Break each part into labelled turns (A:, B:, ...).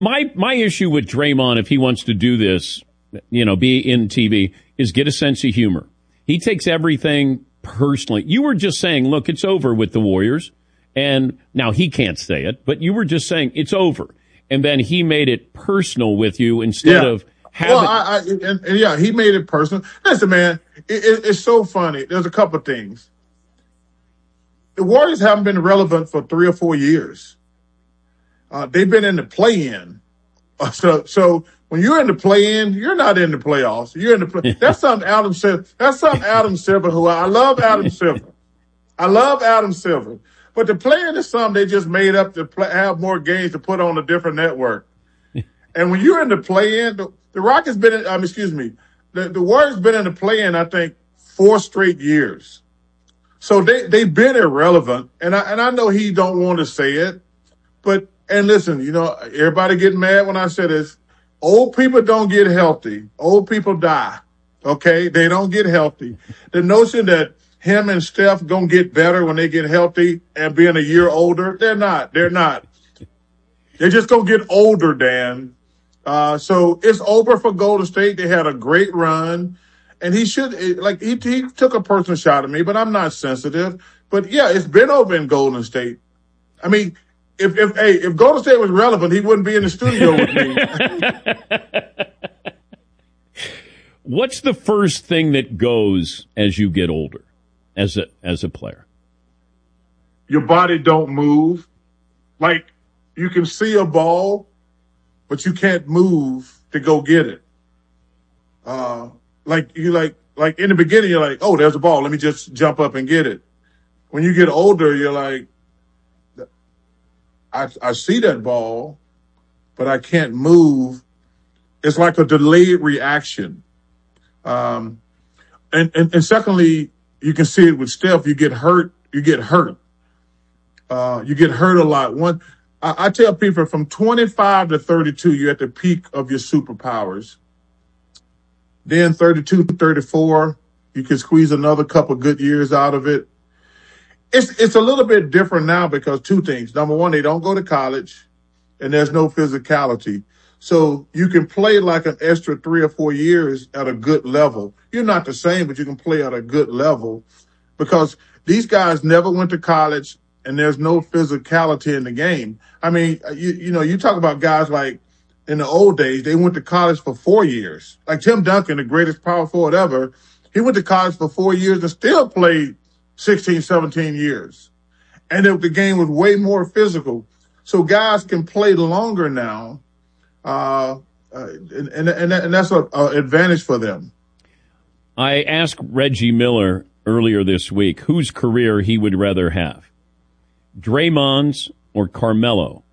A: My issue with Draymond, if he wants to do this, be in TV, is get a sense of humor. He takes everything personally. You were just saying, look, it's over with the Warriors. And now he can't say it, but you were just saying it's over. And then he made it personal with you instead of having.
B: Well, he made it personal. Listen, man, it's so funny. There's a couple of things. The Warriors haven't been relevant for 3 or 4 years. They've been in the play-in. So when you're in the play-in, you're not in the playoffs. You're in the play. That's something Adam Silver, who I love Adam Silver. I love Adam Silver. But the play-in is something they just made up to have more games to put on a different network. And when you're in the play-in, the Rockets been in, the Warriors been in the play-in, I think, 4 straight years. So they've been irrelevant. And I know he don't want to say it, and listen, everybody getting mad when I say this. Old people don't get healthy. Old people die. Okay? They don't get healthy. The notion that him and Steph gonna get better when they get healthy and being a year older, they're not. They're just gonna get older, Dan. So it's over for Golden State. They had a great run. And he took a personal shot at me, but I'm not sensitive. But yeah, it's been over in Golden State. I mean, if Golden State was relevant, he wouldn't be in the studio with me.
A: What's the first thing that goes as you get older, as a player?
B: Your body don't move. Like, you can see a ball, but you can't move to go get it. Like in the beginning, you're like, oh, there's a ball. Let me just jump up and get it. When you get older, you're like, I see that ball, but I can't move. It's like a delayed reaction. And secondly, you can see it with Steph. You get hurt. You get hurt a lot. I tell people from 25 to 32, you're at the peak of your superpowers. Then 32 to 34, you can squeeze another couple good years out of it. It's a little bit different now because 2 things. Number one, they don't go to college and there's no physicality. So you can play like an extra 3 or 4 years at a good level. You're not the same, but you can play at a good level because these guys never went to college and there's no physicality in the game. I mean, you talk about guys like in the old days, they went to college for 4 years. Like Tim Duncan, the greatest power forward ever, he went to college for 4 years and still played 16, 17 years. And the game was way more physical. So guys can play longer now. And that's an advantage for them.
A: I asked Reggie Miller earlier this week whose career he would rather have, Draymond's or Carmelo.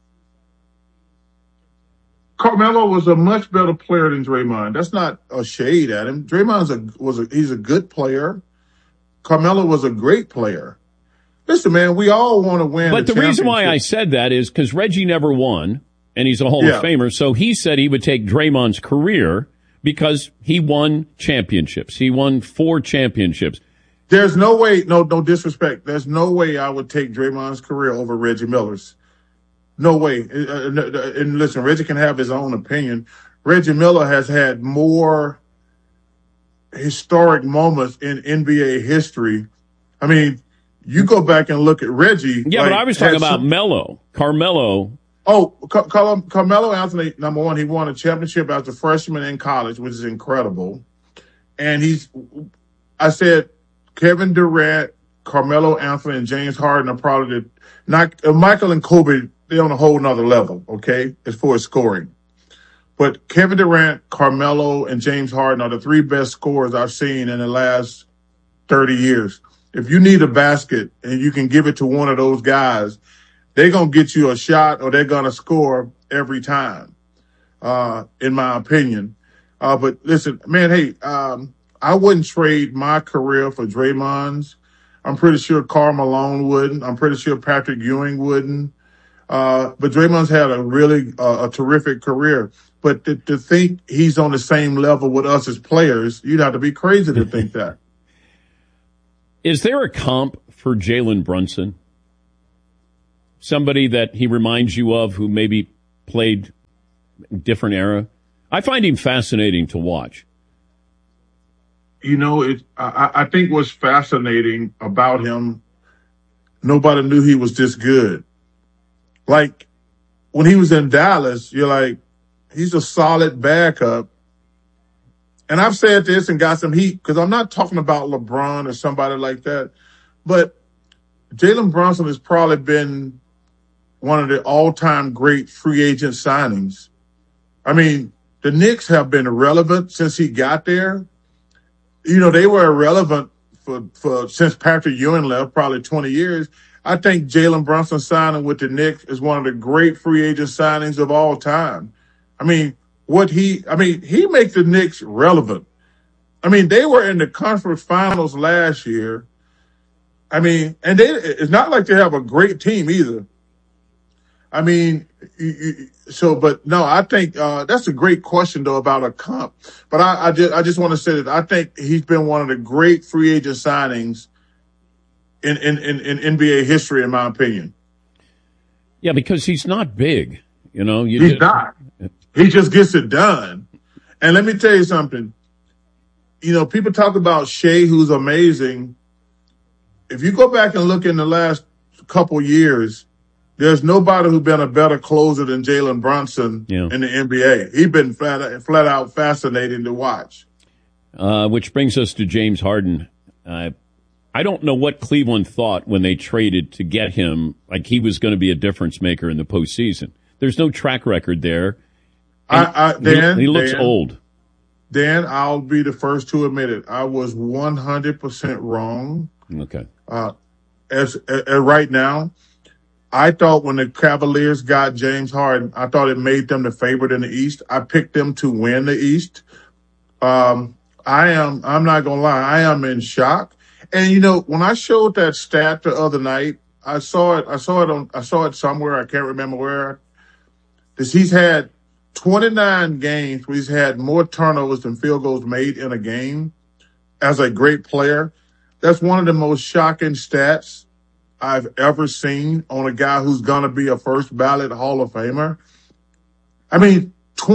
B: Carmelo was a much better player than Draymond. That's not a shade at him. Draymond he's a good player. Carmelo was a great player. Listen, man, we all want to win.
A: But the reason why I said that is because Reggie never won, and he's a Hall of Famer. So he said he would take Draymond's career because he won championships. He won 4 championships.
B: There's no way, no disrespect. There's no way I would take Draymond's career over Reggie Miller's. No way. And listen, Reggie can have his own opinion. Reggie Miller has had more historic moments in NBA history. I mean, you go back and look at Reggie.
A: Yeah, but I was talking about Carmelo.
B: Oh, Carmelo Anthony, number one, he won a championship as a freshman in college, which is incredible. And I said, Kevin Durant, Carmelo Anthony, and James Harden are probably Michael and Kobe, they're on a whole nother level, okay, as far as scoring. But Kevin Durant, Carmelo, and James Harden are the 3 best scorers I've seen in the last 30 years. If you need a basket and you can give it to one of those guys, they're going to get you a shot or they're going to score every time, in my opinion. But listen, man, hey, I wouldn't trade my career for Draymond's. I'm pretty sure Karl Malone wouldn't. I'm pretty sure Patrick Ewing wouldn't. But Draymond's had a really a terrific career. But to think he's on the same level with us as players, you'd have to be crazy to think that.
A: Is there a comp for Jalen Brunson? Somebody that he reminds you of who maybe played different era. I find him fascinating to watch.
B: You know, I think what's fascinating about him, nobody knew he was this good. Like, when he was in Dallas, you're like, he's a solid backup. And I've said this and got some heat because I'm not talking about LeBron or somebody like that. But Jalen Brunson has probably been one of the all-time great free agent signings. I mean, the Knicks have been irrelevant since he got there. You know, they were irrelevant for since Patrick Ewing left, probably 20 years. I think Jalen Brunson signing with the Knicks is one of the great free agent signings of all time. I mean, he makes the Knicks relevant. I mean, they were in the conference finals last year. I mean, and it's not like they have a great team either. I mean, but no, I think that's a great question though about a comp. But I just want to say that I think he's been one of the great free agent signings in NBA history, in my opinion.
A: Yeah, because he's not big, you know.
B: He's not. He just gets it done. And let me tell you something. You know, people talk about Shea, who's amazing. If you go back and look in the last couple years, there's nobody who's been a better closer than Jalen Brunson in the NBA. He's been flat out fascinating to watch.
A: Which brings us to James Harden. I don't know what Cleveland thought when they traded to get him, like he was going to be a difference maker in the postseason. There's no track record there. He looks old.
B: Dan, I'll be the first to admit it. I was 100% wrong.
A: Okay.
B: As right now, I thought when the Cavaliers got James Harden, I thought it made them the favorite in the East. I picked them to win the East. I'm not gonna lie, I am in shock. And you know, when I showed that stat the other night, I saw it somewhere, I can't remember where. He's had 29 games where he's had more turnovers than field goals made in a game as a great player. That's one of the most shocking stats I've ever seen on a guy who's going to be a first ballot Hall of Famer. I mean,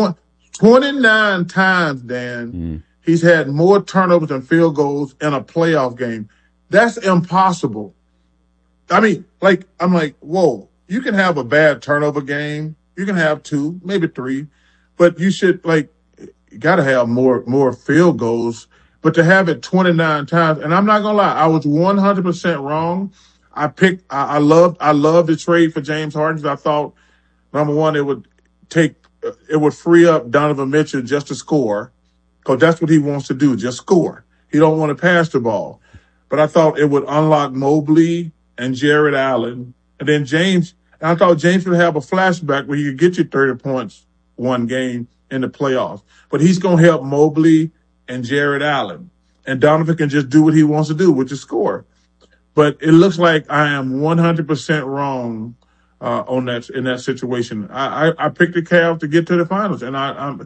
B: 29 times, Dan, he's had more turnovers than field goals in a playoff game. That's impossible. I mean, I'm like, whoa, you can have a bad turnover game. You can have 2, maybe 3, but you should you got to have more field goals. But to have it 29 times, and I'm not going to lie, I was 100% wrong. I loved the trade for James Harden. I thought, number one, it would free up Donovan Mitchell just to score, because that's what he wants to do, just score. He don't want to pass the ball. But I thought it would unlock Mobley and Jared Allen. And then I thought James would have a flashback where he could get you 30 points one game in the playoffs. But he's going to help Mobley and Jared Allen. And Donovan can just do what he wants to do, which is score. But it looks like I am 100% wrong in that situation. I picked the Cavs to get to the finals, and I'm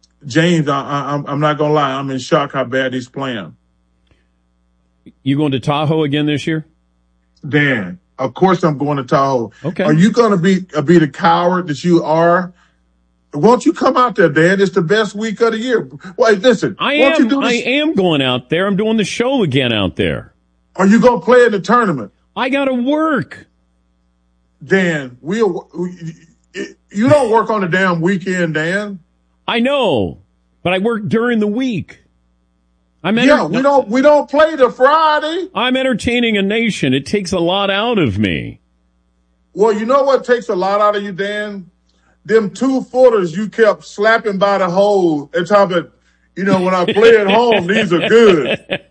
B: not gonna lie, I'm in shock how bad he's playing.
A: You going to Tahoe again this year?
B: Dan, of course I'm going to Tahoe.
A: Okay.
B: Are you going to be the coward that you are? Won't you come out there, Dan? It's the best week of the year. Well, listen,
A: I am going out there. I'm doing the show again out there.
B: Are you going to play in the tournament?
A: I got to work.
B: Dan, you don't work on a damn weekend, Dan.
A: I know, but I work during the week.
B: We don't play the Friday.
A: I'm entertaining a nation. It takes a lot out of me.
B: Well, you know what takes a lot out of you, Dan? Them 2-footers you kept slapping by the hole and talking, when I play at home, these are good.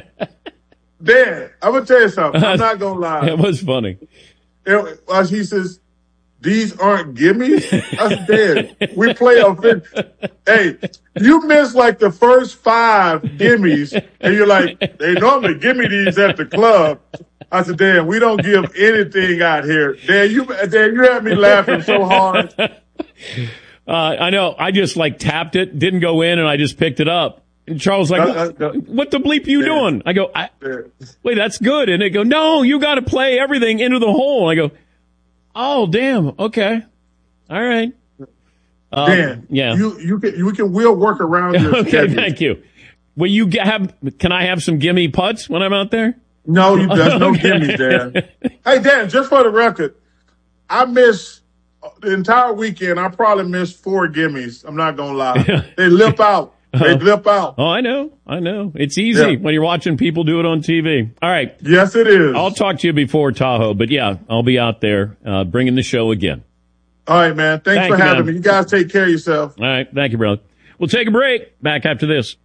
B: Dan, I'm going to tell you something. I'm not going to lie.
A: It was funny.
B: He says, these aren't gimmies? I said, Dan, we play on 50. Hey, you missed the first 5 gimmies, and you're like, they normally give me these at the club. I said, Dan, we don't give anything out here. Dan, you had me laughing so hard.
A: I know. I just tapped it, didn't go in, and I just picked it up. And Charles what the bleep you doing? I go, wait, that's good. And they go, no, you got to play everything into the hole. I go, oh, damn. Okay. All right.
B: Dan,
A: yeah.
B: We'll work around your
A: Okay,
B: schedule.
A: thank you. Will you can I have some gimme putts when I'm out there?
B: No, there's no gimmies, Dan. Hey, Dan, just for the record, I missed the entire weekend. I probably missed 4 gimmies. I'm not going to lie. They lip out. They lip out.
A: Oh, I know. It's easy when you're watching people do it on TV. All right.
B: Yes, it is.
A: I'll talk to you before Tahoe, but yeah, I'll be out there bringing the show again.
B: All right, man. Thanks for having me. You guys take care of yourself.
A: All right. Thank you, brother. We'll take a break. Back after this.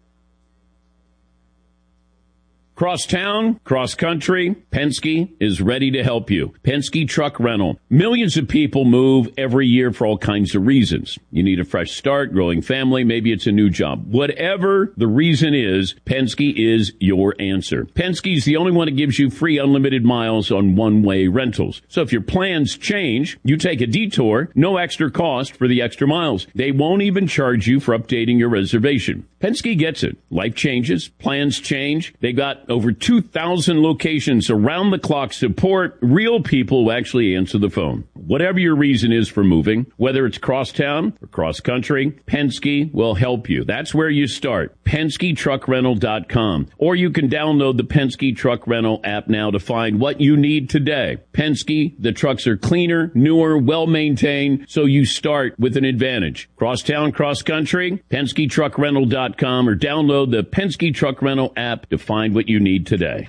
A: Cross town, cross country, Penske is ready to help you. Penske Truck Rental. Millions of people move every year for all kinds of reasons. You need a fresh start, growing family, maybe it's a new job. Whatever the reason is, Penske is your answer. Penske is the only one that gives you free unlimited miles on one-way rentals. So if your plans change, you take a detour, no extra cost for the extra miles. They won't even charge you for updating your reservation. Penske gets it. Life changes, plans change. They got over 2,000 locations around the clock support, real people who actually answer the phone. Whatever your reason is for moving, whether it's cross town or cross country, Penske will help you. That's where you start. PenskeTruckRental.com. Or you can download the Penske Truck Rental app now to find what you need today. Penske, the trucks are cleaner, newer, well-maintained, so you start with an advantage. Cross town, cross country, PenskeTruckRental.com, or download the Penske Truck Rental app to find what you need today.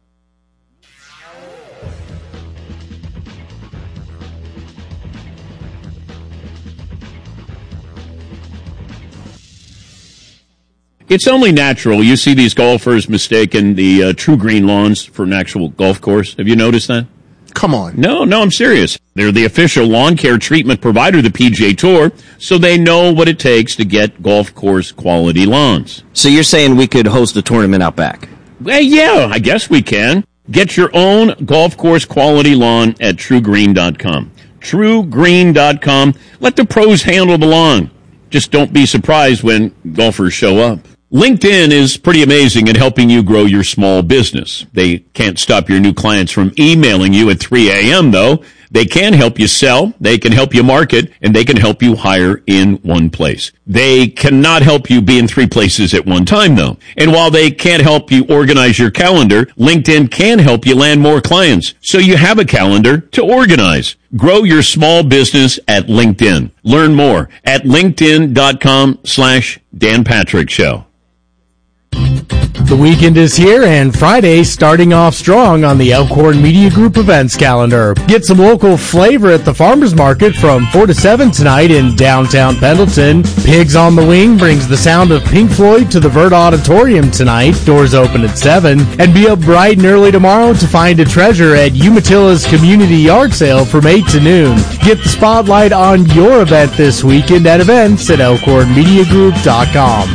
A: It's only natural. You see these golfers mistaking the True Green lawns for an actual golf course. Have you noticed that?
C: Come on.
A: No, I'm serious. They're the official lawn care treatment provider of the PGA Tour, so they know what it takes to get golf course quality lawns.
D: So you're saying we could host a tournament out back?
A: Well, yeah, I guess we can. Get your own golf course quality lawn at TrueGreen.com. TrueGreen.com. Let the pros handle the lawn. Just don't be surprised when golfers show up. LinkedIn is pretty amazing at helping you grow your small business. They can't stop your new clients from emailing you at 3 a.m., though. They can help you sell, they can help you market, and they can help you hire in one place. They cannot help you be in 3 places at one time, though. And while they can't help you organize your calendar, LinkedIn can help you land more clients, so you have a calendar to organize. Grow your small business at LinkedIn. Learn more at linkedin.com/Dan Patrick Show.
E: The weekend is here, and Friday starting off strong on the Elkhorn Media Group events calendar. Get some local flavor at the Farmers Market from 4 to 7 tonight in downtown Pendleton. Pigs on the Wing brings the sound of Pink Floyd to the Vert Auditorium tonight. Doors open at 7. And be up bright and early tomorrow to find a treasure at Umatillas Community Yard Sale from 8 to noon. Get the spotlight on your event this weekend at events at ElkhornMediaGroup.com.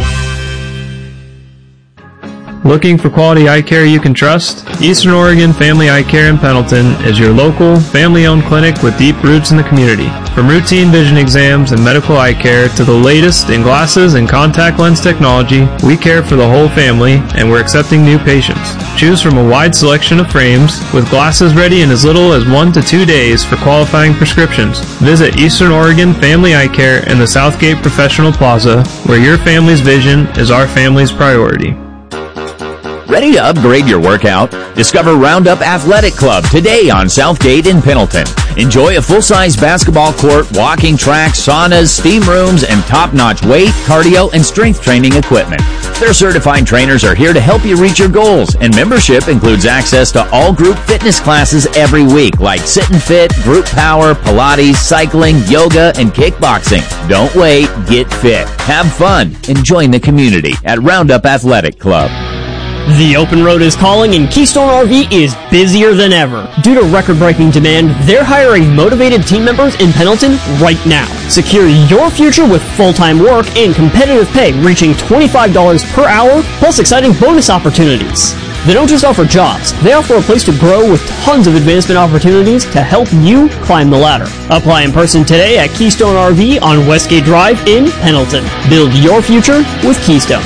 F: Looking for quality eye care you can trust? Eastern Oregon Family Eye Care in Pendleton is your local, family-owned clinic with deep roots in the community. From routine vision exams and medical eye care to the latest in glasses and contact lens technology, we care for the whole family, and we're accepting new patients. Choose from a wide selection of frames, with glasses ready in as little as 1 to 2 days for qualifying prescriptions. Visit Eastern Oregon Family Eye Care in the Southgate Professional Plaza, where your family's vision is our family's priority.
G: Ready to upgrade your workout? Discover Roundup Athletic Club today on Southgate in Pendleton. Enjoy a full-size basketball court, walking track, saunas, steam rooms, and top-notch weight, cardio, and strength training equipment. Their certified trainers are here to help you reach your goals, and membership includes access to all group fitness classes every week, like Sit and Fit, Group Power, Pilates, cycling, yoga, and kickboxing. Don't wait, get fit, have fun, and join the community at Roundup Athletic Club.
H: The open road is calling, and Keystone RV is busier than ever. Due to record-breaking demand, they're hiring motivated team members in Pendleton right now. Secure your future with full-time work and competitive pay reaching $25 per hour, plus exciting bonus opportunities. They don't just offer jobs, they offer a place to grow with tons of advancement opportunities to help you climb the ladder. Apply in person today at Keystone RV on Westgate Drive in Pendleton. Build your future with Keystone.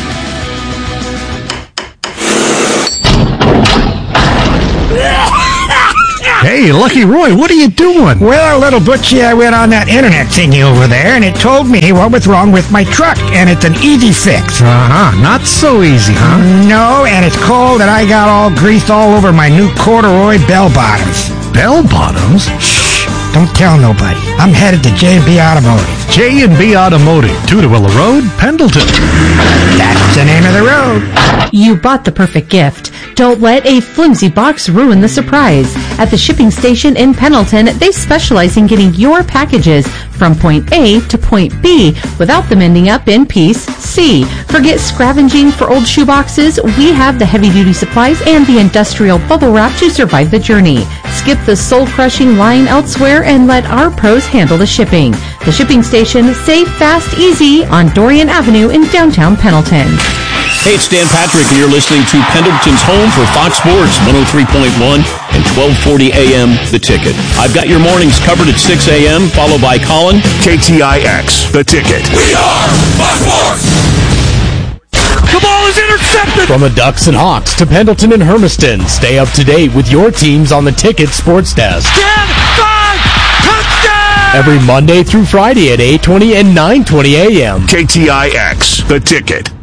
C: Hey, Lucky Roy, what are you doing?
I: Well, little Butchie, I went on that internet thingy over there, and it told me what was wrong with my truck, and it's an easy fix.
C: Not so easy, huh?
I: No, and it's cold, and I got all grease all over my new corduroy bell bottoms.
C: Bell bottoms?
I: Shh, don't tell nobody. I'm headed to J&B Automotive.
C: J&B Automotive, Tudorilla Road, Pendleton.
I: That's the name of the road.
J: You bought the perfect gift. Don't let a flimsy box ruin the surprise. At the shipping station in Pendleton, they specialize in getting your packages from point A to point B without them ending up in piece C. Forget scavenging for old shoeboxes. We have the heavy-duty supplies and the industrial bubble wrap to survive the journey. Skip the soul-crushing line elsewhere and let our pros handle the shipping. The shipping station, safe, fast, easy on Dorian Avenue in downtown Pendleton.
A: Hey, it's Dan Patrick, and you're listening to Pendleton's home for Fox Sports 103.1 and 1240 AM, The Ticket. I've got your mornings covered at 6 a.m., followed by Colin.
K: KTIX, The Ticket. We are Fox Sports!
E: The ball is intercepted! From the Ducks and Hawks to Pendleton and Hermiston, stay up to date with your teams on the Ticket Sports Desk.
L: 10, 5, touchdown!
E: Every Monday through Friday at 8:20 and 9:20 a.m.
K: KTIX, The Ticket.